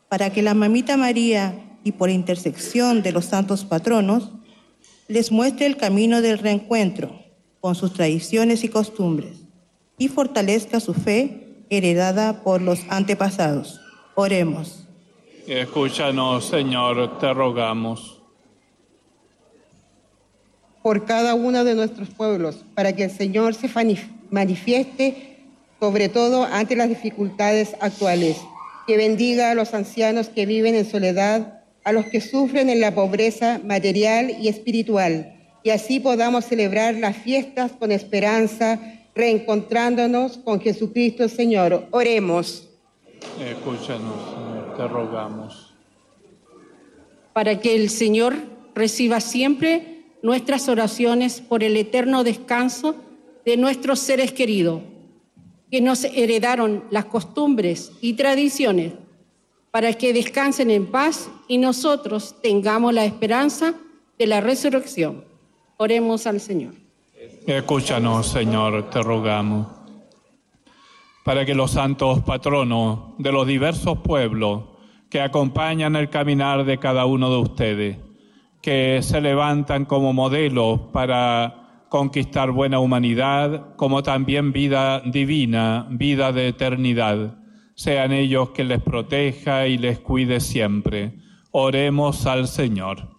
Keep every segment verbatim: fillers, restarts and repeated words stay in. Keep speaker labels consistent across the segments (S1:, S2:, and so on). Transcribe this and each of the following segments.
S1: para que la Mamita María y por intersección de los santos patronos les muestre el camino del reencuentro con sus tradiciones y costumbres y fortalezca su fe heredada por los antepasados. Oremos.
S2: Escúchanos, Señor, te rogamos.
S3: Por cada uno de nuestros pueblos, para que el Señor se manifieste, sobre todo ante las dificultades actuales. Que bendiga a los ancianos que viven en soledad, a los que sufren en la pobreza material y espiritual, y así podamos celebrar las fiestas con esperanza, reencontrándonos con Jesucristo Señor. Oremos.
S2: Escúchanos, Señor, te rogamos.
S4: Para que el Señor reciba siempre nuestras oraciones por el eterno descanso de nuestros seres queridos, que nos heredaron las costumbres y tradiciones, para que descansen en paz y nosotros tengamos la esperanza de la resurrección. Oremos al Señor.
S2: Escúchanos, Señor, te rogamos. Para que los santos patronos de los diversos pueblos que acompañan el caminar de cada uno de ustedes, que se levantan como modelos para conquistar buena humanidad, como también vida divina, vida de eternidad, sean ellos que les proteja y les cuide siempre. Oremos al Señor.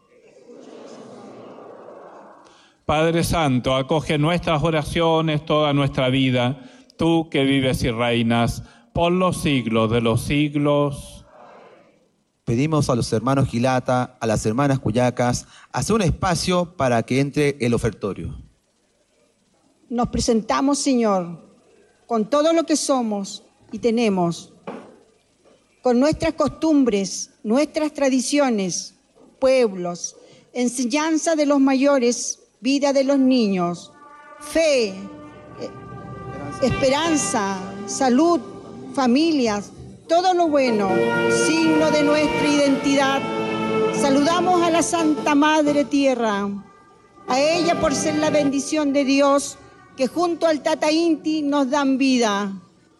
S2: Padre Santo, acoge nuestras oraciones, toda nuestra vida, tú que vives y reinas por los siglos de los siglos.
S5: Pedimos a los hermanos Gilata, a las hermanas Cuyacas, hacer un espacio para que entre el ofertorio.
S6: Nos presentamos, Señor, con todo lo que somos y tenemos, con nuestras costumbres, nuestras tradiciones, pueblos, enseñanza de los mayores, vida de los niños, fe, esperanza, salud, familias, todo lo bueno, signo de nuestra identidad. Saludamos a la Santa Madre Tierra, a ella por ser la bendición de Dios, que junto al Tata Inti nos dan vida.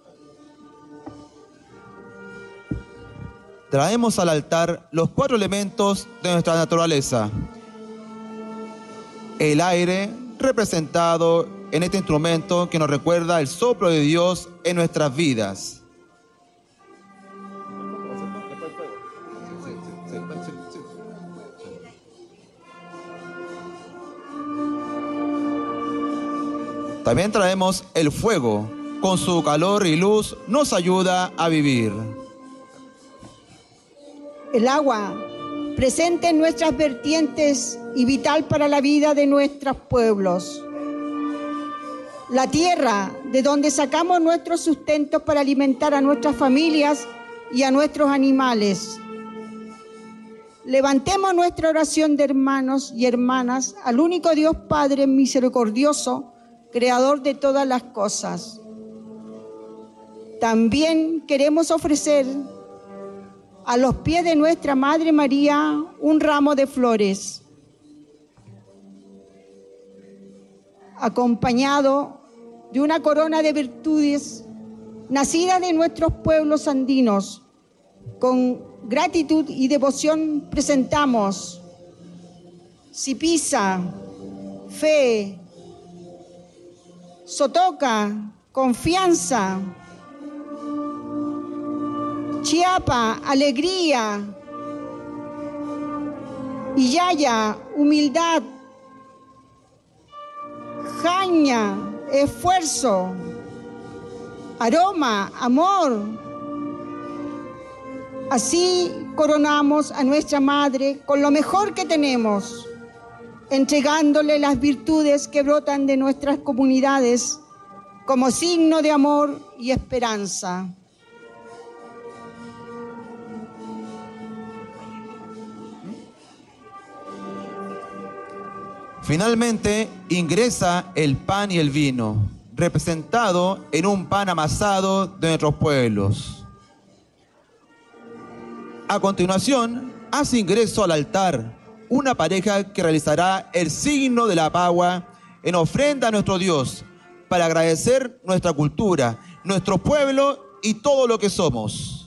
S5: Traemos al altar los cuatro elementos de nuestra naturaleza. El aire, representado en este instrumento que nos recuerda el soplo de Dios en nuestras vidas. También traemos el fuego, con su calor y luz nos ayuda a vivir.
S6: El agua, presente en nuestras vertientes y vital para la vida de nuestros pueblos. La tierra, de donde sacamos nuestros sustentos para alimentar a nuestras familias y a nuestros animales. Levantemos nuestra oración de hermanos y hermanas al único Dios Padre misericordioso, Creador de todas las cosas. También queremos ofrecer a los pies de nuestra Madre María un ramo de flores, acompañado de una corona de virtudes nacida de nuestros pueblos andinos. Con gratitud y devoción presentamos Sipisa, fe, Sotoca, confianza, Chiapa, alegría, Iyaya, humildad, Jaña, esfuerzo, Aroma, amor. Así coronamos a nuestra Madre con lo mejor que tenemos, entregándole las virtudes que brotan de nuestras comunidades como signo de amor y esperanza.
S5: Finalmente ingresa el pan y el vino, representado en un pan amasado de nuestros pueblos. A continuación, hace ingreso al altar una pareja que realizará el signo de la pagua en ofrenda a nuestro Dios para agradecer nuestra cultura, nuestro pueblo y todo lo que somos.